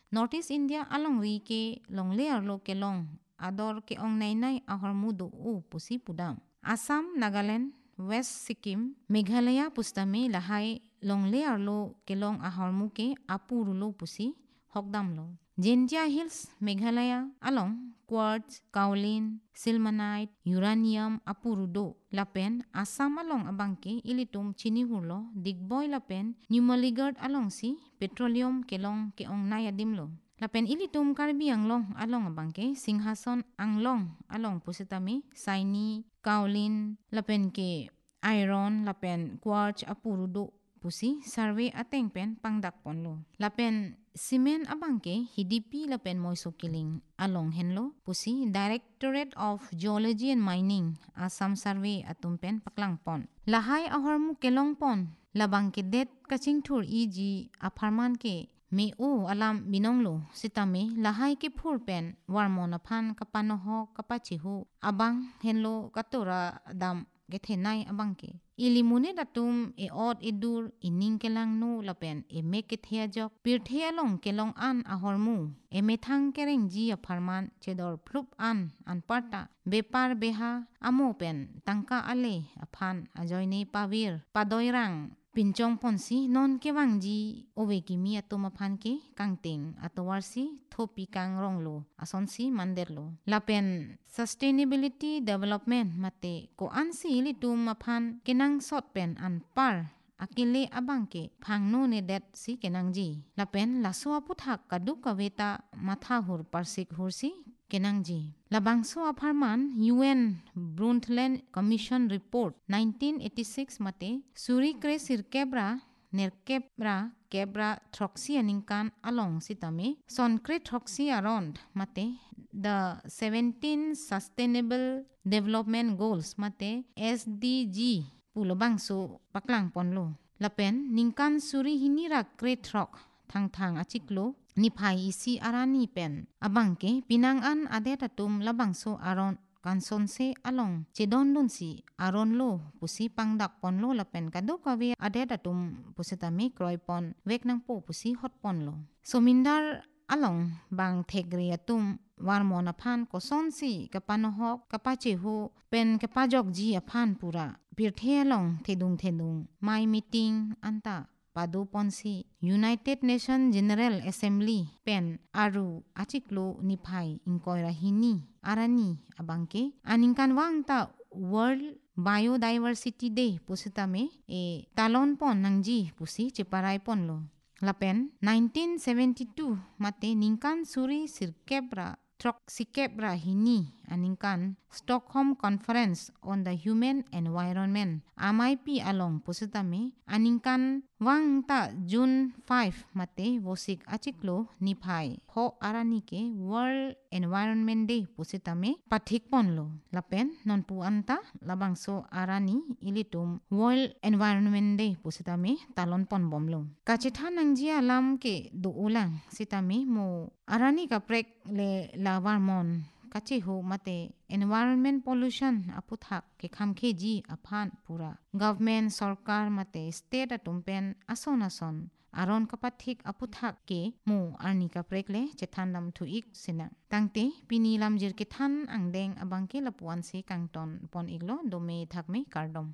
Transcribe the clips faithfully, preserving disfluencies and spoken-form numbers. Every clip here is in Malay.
North East India along ri ke long lear lo ke long ador ke ong nai nai ahor mudo u pusi pudam. Assam, Nagaland, West Sikkim, Meghalaya pustame lahai long lear lo ke long ahor mu ke apuru lo pusi hokdam lo. Jinja Hills, Meghalaya along quartz, kaolin, silmanite, uranium apurudo lapen Assam along abangke ilitum chinihulo digboy lapen Numaligarh along si petroleum kelong keong nayadim lo. Lapen ilitum karbi anglong along abangke Singhason anglong along pusitami Saini, kaolin lapen ke iron lapen quartz apurudo pusi survey ateng pen pangdak pon lo. Lapen Simen abangke hidipi lapen moiso kiling along henlo pusi Directorate of Geology and Mining Assam Survey atumpen paklang pon. Lahai ahormu kelong pon labangke det kaching thur iji aparman ke me o alam binonglo sitame lahai ke phur pen warmon aphan kapanoho kapachihu abang henlo katora dam gethenai abangke. Ilimune datum e ot idur ining kelang nu lapen e meke thea jok pirthea long kelong an ahormu e methang kereng ji aparman chedor plup an an parta bepar beha amo pen tangka ale aphan ajoine pavir padoirang pinchong ponsi non kewang ji owe kimi atum aphan ke kangting atowarsi thopi kang ronglo asonsi manderlo lapen sustainability development mate ko ansi litum aphan kenang sot pen an par akile abangke phangno ne det si kenangji lapen laswa puthak kaduk kaveta matha hur parsik hursi kenangji labangso aparman U N Brundtland Commission Report nineteen eighty-six mate suri kre sirkebra nerkebra kebra troxy aningkan along sitame sonkre troxy around mate the seventeen sustainable development goals mate S D G pulo bangso paklang ponlo lapen ningkan suri hinira kre trok thang thang achiklo niphai isi arani pen abangke pinangan adetatum labangso aron kansonse along chedon dunsi aron lo pusi pangdak ponlo lapen kadu kawe adetatum pusitami kroipon weknang po pusi hotpon lo somindar along bang thegri atum warmon aphan kosonsi kapanohok kapachehu pen kapajok ji aphan pura pirthe along thedung thedung my meeting anta padu ponsi United Nations General Assembly pen aru achiklo niphai inkoira hini arani abangke aningkan wangta World Biodiversity Day pusitame e talon pon nangji pusi cheparai pon lo lapen nineteen seventy-two mate ningkan suri sirkebra trok sikebra hini aningkan Stockholm Conference on the Human Environment M I P along pusitame aningkan wangta June fifth mate wosik achiklo niphai ho aranike World Environment Day pusitame pathik ponlo lapen nonpu anta labangso arani ilitum World Environment Day pusitame talon pon bomlo kachitha nangji alam ke do ulang sitame mo arani ka prek le lawarmon kachihu mate environment pollution aputhak ke khamkhe ji aphan pura government sarkar mate state atumpen ason ason aron kapathik aputhak ke mu arni ka prekle chethandam thuik sina tangte pinilam jir ke than angdeng abangke lapuan se kangton pon iglo dome thakme kardom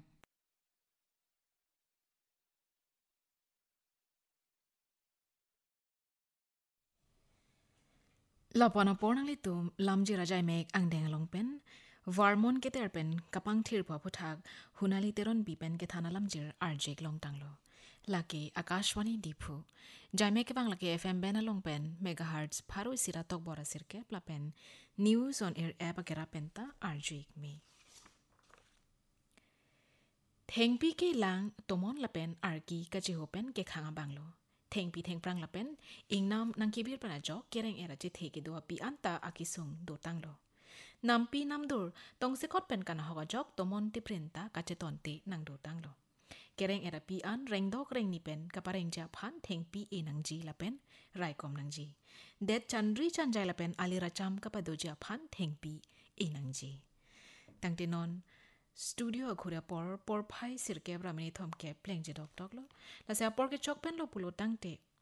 Lapana pornang litum lamji rajai mek angdeng longpen varmon ke terpen kapang thirpa puthak hunali teron bipen ke thana lamjir arjek longtanglo laki akashwani diphu jaime ke bang laki F M bena longpen megahertz pharu sira tok bora sirke plapen news on air app akera penta arjek me thengpi ke lang tomon lapen arki kachi hopen ke khanga banglo thengpi thengprang lapen ingnam nangkibir pana jok kereng era che theke do pi anta akisung do tanglo nampi namdur tongsekot pen kana hoga jok tomon ti prenta kache tonte nang do tanglo kereng era pi an rengdok reng ni pen kapareng ja phan thengpi e nangji lapen raikom nangji det chandri chanjai lapen alira cham kapado ja phan thengpi e nangji tangte non studio akhura por por phai sirke bramani thomke pleng je dok dok lo la sa por ke chok pen lo pulo tangte